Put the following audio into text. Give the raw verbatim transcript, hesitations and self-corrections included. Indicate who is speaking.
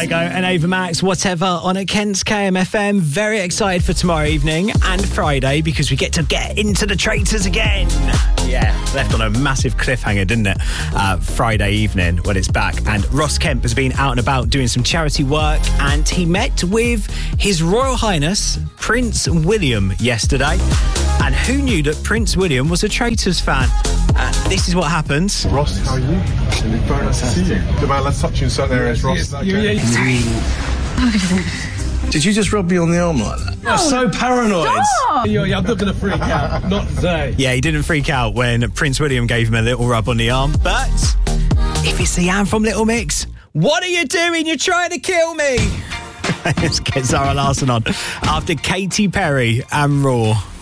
Speaker 1: Kygo and Ava Max, Whatever, on a Kent's K M F M. Very excited for tomorrow evening and Friday because we get to get into the Traitors again. Yeah, left on a massive cliffhanger, didn't it? Uh, Friday evening when it's back. And Ross Kemp has been out and about doing some charity work, and he met with His Royal Highness Prince William yesterday. And who knew that Prince William was a Traitors fan? Uh, this is what happens.
Speaker 2: Ross, how are you? Very nice to see you. The man, let's touch you in certain areas, Ross. Okay.
Speaker 3: Yeah, yeah.
Speaker 4: Sorry. Did you just rub me on the arm like that?
Speaker 3: You're so paranoid. You're, I'm not going to freak out. Not today.
Speaker 1: Yeah, he didn't freak out when Prince William gave him a little rub on the arm. But if it's Leanne from Little Mix, what are you doing? You're trying to kill me. Let's get Zara Larsson on after Katy Perry and Raw.